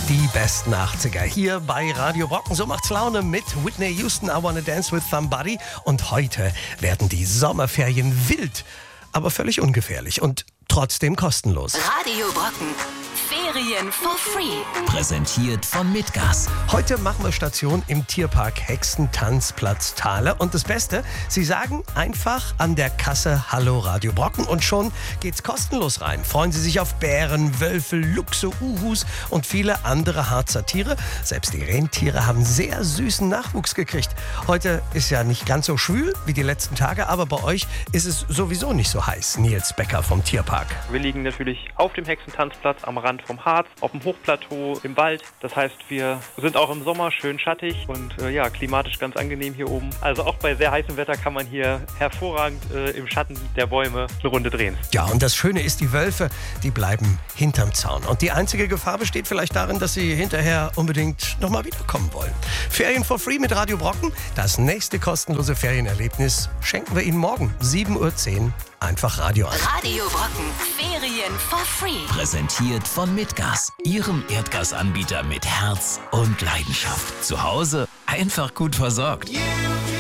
Die besten 80er hier bei Radio Brocken. So macht's Laune mit Whitney Houston, I Wanna Dance With Somebody. Und heute werden die Sommerferien wild, aber völlig ungefährlich und trotzdem kostenlos. Radio Brocken. Ferien for free. Präsentiert von Mitgas. Heute machen wir Station im Tierpark Hexentanzplatz Thaler. Und das Beste, Sie sagen einfach an der Kasse Hallo Radio Brocken und schon geht's kostenlos rein. Freuen Sie sich auf Bären, Wölfe, Luchse, Uhus und viele andere Harzer Tiere. Selbst die Rentiere haben sehr süßen Nachwuchs gekriegt. Heute ist ja nicht ganz so schwül wie die letzten Tage, aber bei euch ist es sowieso nicht so heiß. Nils Becker vom Tierpark. Wir liegen natürlich auf dem Hexentanzplatz am Rand vom Harz, auf dem Hochplateau im Wald. Das heißt, wir sind auch im Sommer schön schattig und klimatisch ganz angenehm hier oben. Also auch bei sehr heißem Wetter kann man hier hervorragend im Schatten der Bäume eine Runde drehen. Ja, und das Schöne ist, die Wölfe, die bleiben hinterm Zaun. Und die einzige Gefahr besteht vielleicht darin, dass sie hinterher unbedingt nochmal wiederkommen wollen. Ferien for free mit Radio Brocken. Das nächste kostenlose Ferienerlebnis schenken wir Ihnen morgen, 7:10 Uhr. Einfach Radio an. Radio Brocken. Ferien for free. Präsentiert von Mitgas. Ihrem Erdgasanbieter mit Herz und Leidenschaft. Zu Hause einfach gut versorgt.